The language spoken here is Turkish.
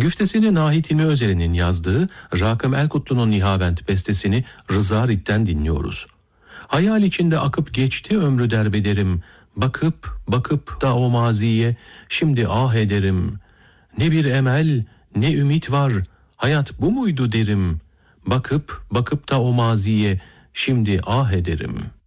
Güftesini Nahit İlmi Özel'in yazdığı Rakım Elkutlu'nun Nihavent bestesini Rıza Rit'ten dinliyoruz. Hayal içinde akıp geçti ömrü derbederim, bakıp bakıp da o maziye şimdi ah ederim. Ne bir emel ne ümit var, hayat bu muydu derim, bakıp bakıp da o maziye şimdi ah ederim.''